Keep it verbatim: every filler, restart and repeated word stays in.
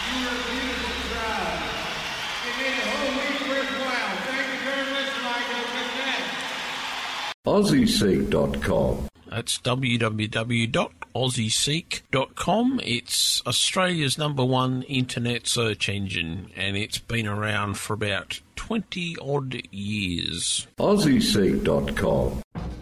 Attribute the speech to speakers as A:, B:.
A: You are a beautiful crowd. It made the whole week worthwhile. Thank you very much, Michael. Aussie Seek dot com.
B: That's w w w dot aussie seek dot com. It's Australia's number one internet search engine, and it's been around for about twenty odd years.
A: Aussie Seek dot com.